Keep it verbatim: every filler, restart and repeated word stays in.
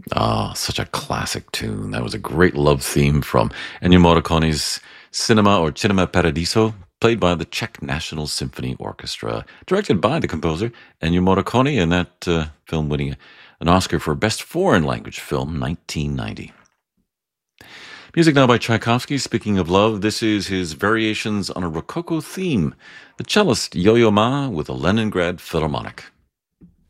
Ah, such a classic tune. That was a great love theme from Ennio Morricone's Cinema or Cinema Paradiso, played by the Czech National Symphony Orchestra, directed by the composer Ennio Morricone, and that uh, film winning an Oscar for Best Foreign Language Film, nineteen ninety. Music now by Tchaikovsky. Speaking of love, this is his Variations on a Rococo Theme, the cellist Yo-Yo Ma with the Leningrad Philharmonic.